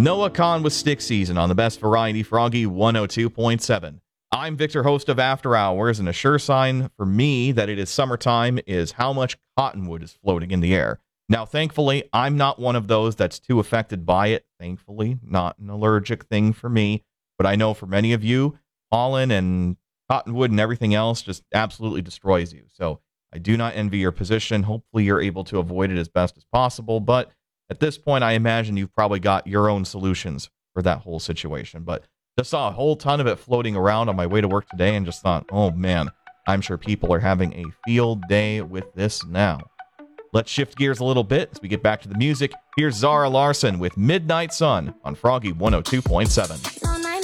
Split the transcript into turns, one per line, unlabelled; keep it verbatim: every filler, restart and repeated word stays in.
Noah Kahn with Stick Season on the best variety, Froggy one oh two point seven. I'm Victor, host of After Hours, and a sure sign for me that it is summertime is how much cottonwood is floating in the air. Now, thankfully, I'm not one of those that's too affected by it. Thankfully, not an allergic thing for me. But I know for many of you, pollen and cottonwood and everything else just absolutely destroys you. So I do not envy your position. Hopefully, you're able to avoid it as best as possible. But at this point, I imagine you've probably got your own solutions for that whole situation. But just saw a whole ton of it floating around on my way to work today and just thought, oh man, I'm sure people are having a field day with this now. Let's shift gears a little bit as we get back to the music. Here's Zara Larsson with Midnight Sun on Froggy one oh two point seven.